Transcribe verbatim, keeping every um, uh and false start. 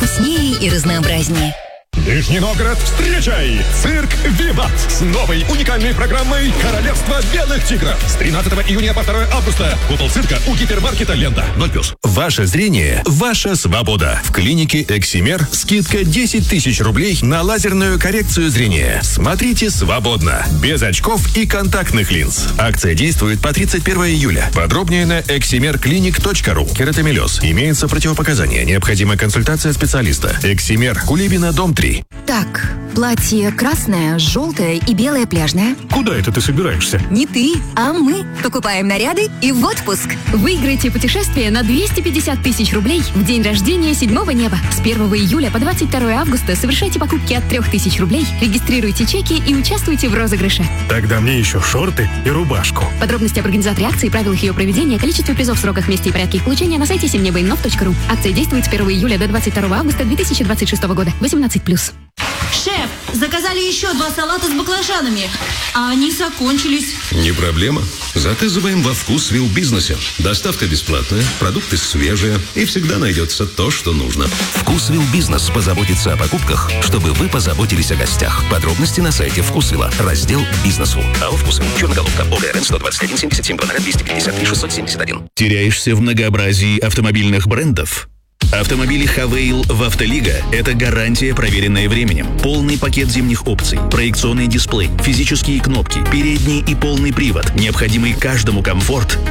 вкуснее и разнообразнее. Нижний Новгород, встречай! Цирк «Виват» с новой уникальной программой «Королевство белых тигров». С тринадцатого июня по второе августа. Купол цирка у гипермаркета «Лента». ноль плюс. Ваше зрение – ваша свобода. В клинике «Эксимер» скидка десять тысяч рублей на лазерную коррекцию зрения. Смотрите свободно, без очков и контактных линз. Акция действует по тридцать первое июля. Подробнее на эксимер клиник точка ру. Кератомелез. Имеются противопоказания. Необходима консультация специалиста. «Эксимер», Кулибина, дом три. Так, платье красное, желтое и белое пляжное. Куда это ты собираешься? Не ты, а мы. Покупаем наряды и в отпуск. Выиграйте путешествие на двести пятьдесят тысяч рублей в день рождения седьмого неба. С первого июля по двадцать второе августа совершайте покупки от трех тысяч рублей, регистрируйте чеки и участвуйте в розыгрыше. Тогда мне еще шорты и рубашку. Подробности об организаторе акции, правилах ее проведения, количестве призов, сроках, месте и порядке их получения на сайте семнебоиннов точка ру. Акция действует с первого июля до двадцать второго августа две тысячи двадцать шестого года. восемнадцать плюс. Шеф, заказали еще два салата с баклажанами, а они закончились. Не проблема. Заказываем во Вкусвилл бизнесе. Доставка бесплатная, продукты свежие и всегда найдется то, что нужно. Вкусвилл бизнес позаботится о покупках, чтобы вы позаботились о гостях. Подробности на сайте Вкусвилла. Раздел «Бизнесу». АО «Вкусвилл». Черноголовка. ОГРН сто двадцать один семьдесят семь двести пятьдесят три шестьсот семьдесят один. Теряешься в многообразии автомобильных брендов? Автомобили Хавейл в Автолига – это гарантия, проверенная временем. Полный пакет зимних опций, проекционный дисплей, физические кнопки, передний и полный привод, необходимый каждому комфорт